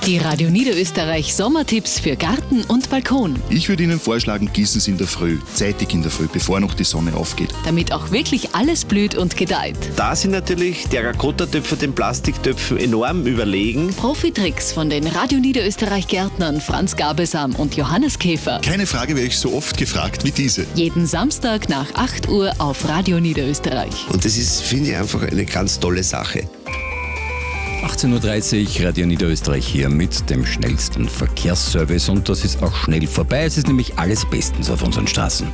Die Radio Niederösterreich Sommertipps für Garten und Balkon. Ich würde Ihnen vorschlagen, gießen Sie in der Früh, zeitig in der Früh, bevor noch die Sonne aufgeht. Damit auch wirklich alles blüht und gedeiht. Da sind natürlich Terrakotta-Töpfe den Plastiktöpfen enorm überlegen. Profitricks von den Radio Niederösterreich Gärtnern Franz Gabesam und Johannes Käfer. Keine Frage werde ich so oft gefragt wie diese. Jeden Samstag nach 8 Uhr auf Radio Niederösterreich. Und das ist, finde ich, einfach eine ganz tolle Sache. 18.30 Uhr, Radio Niederösterreich hier mit dem schnellsten Verkehrsservice und das ist auch schnell vorbei. Es ist nämlich alles bestens auf unseren Straßen.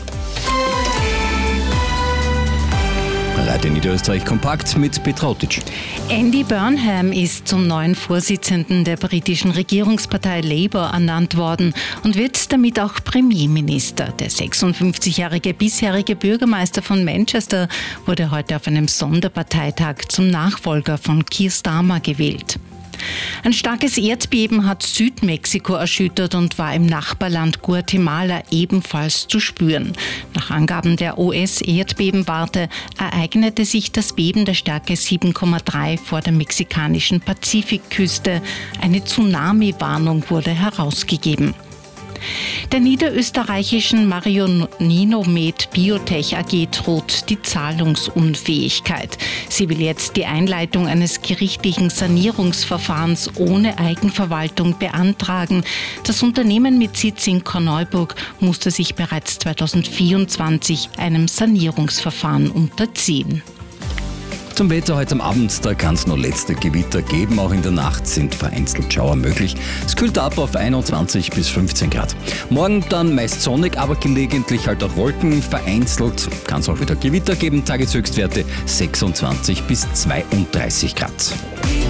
Radio Niederösterreich kompakt mit Petrautic. Andy Burnham ist zum neuen Vorsitzenden der britischen Regierungspartei Labour ernannt worden und wird damit auch Premierminister. Der 56-jährige bisherige Bürgermeister von Manchester wurde heute auf einem Sonderparteitag zum Nachfolger von Keir Starmer gewählt. Ein starkes Erdbeben hat Südmexiko erschüttert und war im Nachbarland Guatemala ebenfalls zu spüren. Nach Angaben der US-Erdbebenwarte ereignete sich das Beben der Stärke 7,3 vor der mexikanischen Pazifikküste. Eine Tsunami-Warnung wurde herausgegeben. Der niederösterreichischen Marioninomed Biotech AG droht die Zahlungsunfähigkeit. Sie will jetzt die Einleitung eines gerichtlichen Sanierungsverfahrens ohne Eigenverwaltung beantragen. Das Unternehmen mit Sitz in Korneuburg musste sich bereits 2024 einem Sanierungsverfahren unterziehen. Zum Wetter heute am Abend, da kann es noch letzte Gewitter geben. Auch in der Nacht sind vereinzelt Schauer möglich. Es kühlt ab auf 21 bis 15 Grad. Morgen dann meist sonnig, aber gelegentlich halt auch Wolken. Vereinzelt kann es auch wieder Gewitter geben. Tageshöchstwerte 26 bis 32 Grad.